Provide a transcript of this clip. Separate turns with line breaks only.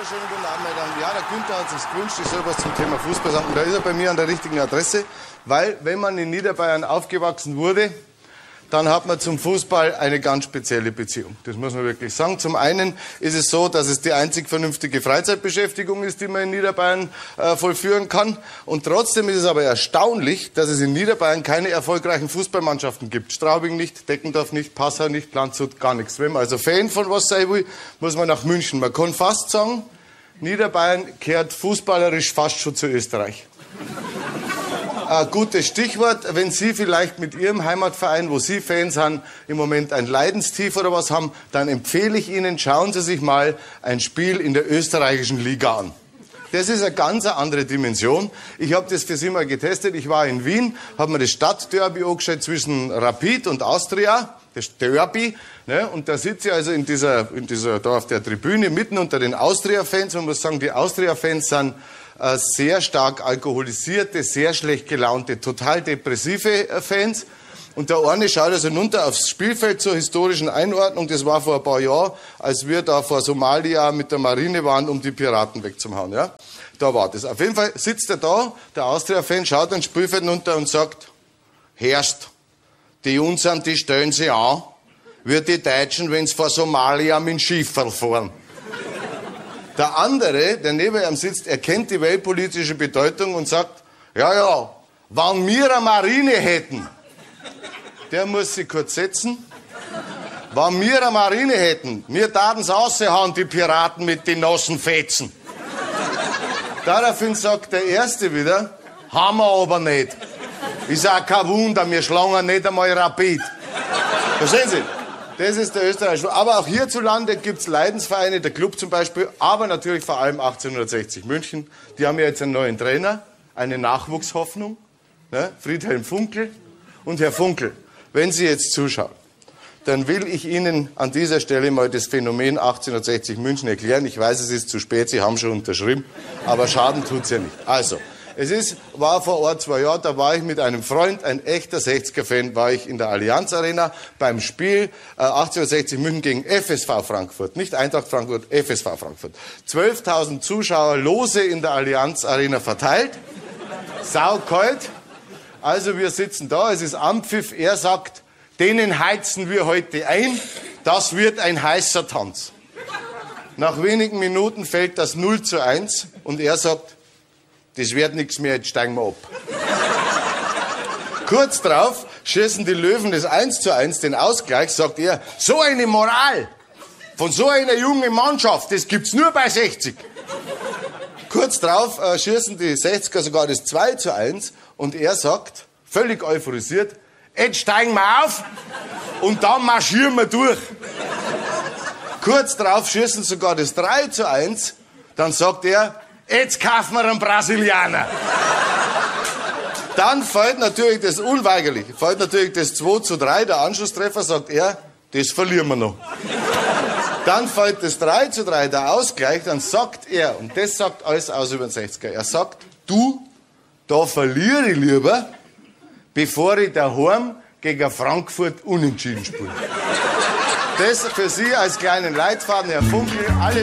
Schönen guten Abend, meine Damen. Ja, der Günther hat sich gewünscht, ich soll was zum Thema Fußball sagen. Und da ist er bei mir an der richtigen Adresse, weil wenn man in Niederbayern aufgewachsen wurde, dann hat man zum Fußball eine ganz spezielle Beziehung. Das muss man wirklich sagen. Zum einen ist es so, dass es die einzig vernünftige Freizeitbeschäftigung ist, die man in Niederbayern vollführen kann. Und trotzdem ist es aber erstaunlich, dass es in Niederbayern keine erfolgreichen Fußballmannschaften gibt. Straubing nicht, Deckendorf nicht, Passau nicht, Landshut gar nichts. Wenn man also Fan von was sein will, muss man nach München. Man kann fast sagen, Niederbayern kehrt fußballerisch fast schon zu Österreich. Ein gutes Stichwort, wenn Sie vielleicht mit Ihrem Heimatverein, wo Sie Fans haben, im Moment ein Leidenstief oder was haben, dann empfehle ich Ihnen, schauen Sie sich mal ein Spiel in der österreichischen Liga an. Das ist eine ganz andere Dimension. Ich habe das für Sie mal getestet. Ich war in Wien, habe mir das Stadtderby angeschaut zwischen Rapid und Austria, das Derby. Ne? Und da sitze ich also in dieser, da auf der Tribüne, mitten unter den Austria-Fans. Man muss sagen, die Austria-Fans sind sehr stark alkoholisierte, sehr schlecht gelaunte, total depressive Fans. Und der eine schaut also runter aufs Spielfeld zur historischen Einordnung. Das war vor ein paar Jahren, als wir da vor Somalia mit der Marine waren, um die Piraten wegzuhauen. Ja? Da war das. Auf jeden Fall sitzt er da, der Austria-Fan, schaut ans Spielfeld runter und sagt, Herrst, die unseren, die stellen sie an, wie die Deutschen, wenn sie vor Somalia mit dem Schifferl fahren. Der andere, der neben ihm sitzt, erkennt die weltpolitische Bedeutung und sagt, ja, wenn wir eine Marine hätten, der muss sich kurz setzen, wenn wir eine Marine hätten, wir taten's raushauen, die Piraten mit den nassen Fetzen. Daraufhin sagt der Erste wieder, haben wir aber nicht. Ist auch kein Wunder, wir schlagen nicht einmal Rapid. Verstehen Sie? Das ist der österreichische. Aber auch hierzulande gibt es Leidensvereine, der Club zum Beispiel, aber natürlich vor allem 1860 München. Die haben ja jetzt einen neuen Trainer, eine Nachwuchshoffnung, ne? Friedhelm Funkel. Und Herr Funkel, wenn Sie jetzt zuschauen, dann will ich Ihnen an dieser Stelle mal das Phänomen 1860 München erklären. Ich weiß, es ist zu spät, Sie haben schon unterschrieben, aber Schaden tut's ja nicht. Also, war vor Ort 2 Jahren, da war ich mit einem Freund, ein echter 60er-Fan, war ich in der Allianz Arena beim Spiel 1860 München gegen FSV Frankfurt. Nicht Eintracht Frankfurt, FSV Frankfurt. 12.000 Zuschauer lose in der Allianz Arena verteilt. Saukalt. Also wir sitzen da, es ist Anpfiff, er sagt, denen heizen wir heute ein, das wird ein heißer Tanz. Nach wenigen Minuten fällt das 0:1 und er sagt, das wird nichts mehr, jetzt steigen wir ab. Kurz drauf schießen die Löwen das 1:1, den Ausgleich, sagt er, so eine Moral von so einer jungen Mannschaft, das gibt's nur bei 60. Kurz drauf schießen die 60er sogar das 2:1 und er sagt, völlig euphorisiert, jetzt steigen wir auf und dann marschieren wir durch. Kurz drauf schießen sogar das 3:1, dann sagt er, jetzt kaufen wir einen Brasilianer. Dann fällt natürlich das unweigerlich, fällt natürlich das 2:3, der Anschlusstreffer, sagt er, das verlieren wir noch. Dann fällt das 3:3, der Ausgleich, dann sagt er, und das sagt alles aus über den 60er, er sagt, du, da verliere ich lieber, bevor ich daheim gegen Frankfurt unentschieden spiele. Das für Sie als kleinen Leitfaden, Herr Funkel, alle